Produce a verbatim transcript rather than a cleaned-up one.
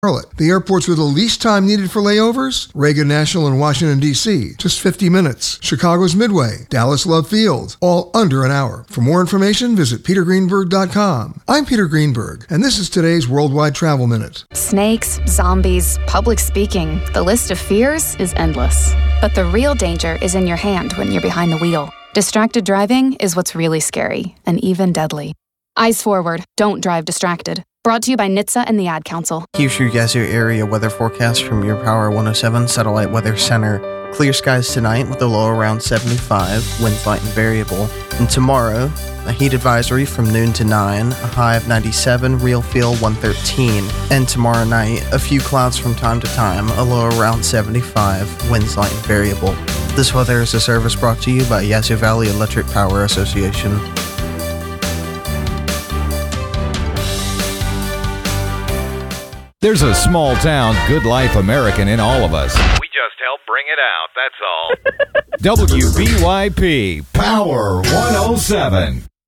Charlotte. The airports with the least time needed for layovers, Reagan National in Washington, D C, just fifty minutes. Chicago's Midway, Dallas Love Field, all under an hour. For more information, visit peter greenberg dot com. I'm Peter Greenberg, and this is today's Worldwide Travel Minute. Snakes, zombies, public speaking. The list of fears is endless. But the real danger is in your hand when you're behind the wheel. Distracted driving is what's really scary, and even deadly. Eyes forward, don't drive distracted. Brought to you by N H T S A and the Ad Council. Here's your Yazoo area weather forecast from your Power one oh seven Satellite Weather Center. Clear skies tonight with a low around seventy-five, winds light and variable. And tomorrow, a heat advisory from noon to nine, a high of ninety-seven, real feel one thirteen. And tomorrow night, a few clouds from time to time, a low around seventy-five, winds light and variable. This weather is a service brought to you by Yazoo Valley Electric Power Association. There's a small town, good life American in all of us. We just help bring it out, that's all. W B Y P Power one oh seven.